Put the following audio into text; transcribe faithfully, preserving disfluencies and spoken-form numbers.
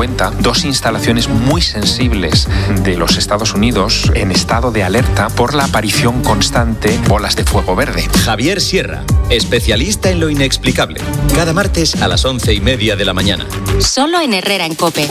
cuenta dos instalaciones muy sensibles de los Estados Unidos en estado de alerta por la aparición constante de bolas de fuego verde. Javier Sierra, especialista en lo inexplicable. Cada martes a las once y media de la mañana. Solo en Herrera en COPE.